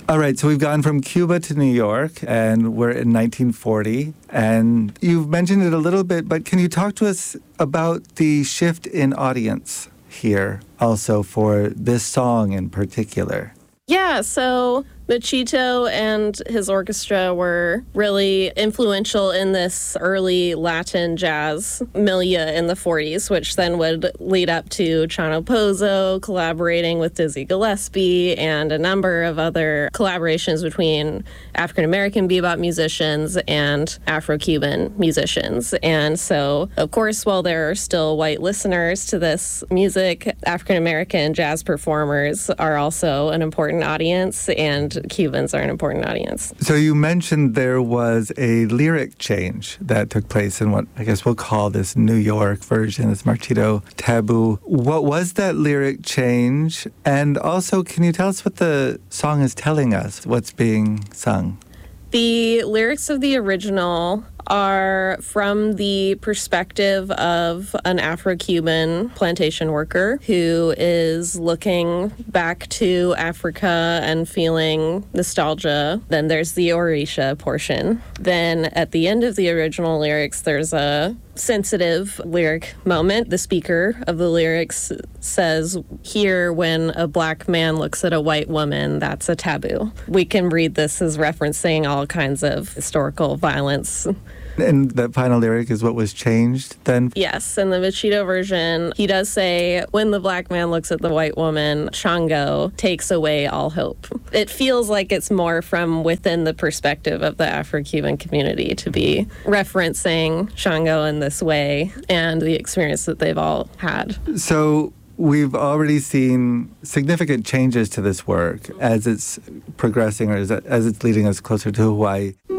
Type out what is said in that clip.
All right, so we've gone from Cuba to New York, and we're in 1940. And you've mentioned it a little bit, but can you talk to us about the shift in audience here also for this song in particular? Yeah, so Machito and his orchestra were really influential in this early Latin jazz milieu in the 40s, which then would lead up to Chano Pozo collaborating with Dizzy Gillespie and a number of other collaborations between African-American bebop musicians and Afro-Cuban musicians. And so, of course, while there are still white listeners to this music, African-American jazz performers are also an important audience, and Cubans are an important audience. So you mentioned there was a lyric change that took place in what I guess we'll call this New York version, this Marchito Taboo. What was that lyric change? And also, can you tell us what the song is telling us, what's being sung? The lyrics of the original are from the perspective of an Afro-Cuban plantation worker who is looking back to Africa and feeling nostalgia. Then there's the Orisha portion. Then at the end of the original lyrics, there's a sensitive lyric moment. The speaker of the lyrics says, "Here, when a black man looks at a white woman, that's a taboo." We can read this as referencing all kinds of historical violence. And that final lyric is what was changed then? Yes, in the Machito version, he does say, "When the black man looks at the white woman, Shango takes away all hope." It feels like it's more from within the perspective of the Afro-Cuban community to be referencing Shango in this way and the experience that they've all had. So we've already seen significant changes to this work as it's progressing or as it's leading us closer to Hawaii.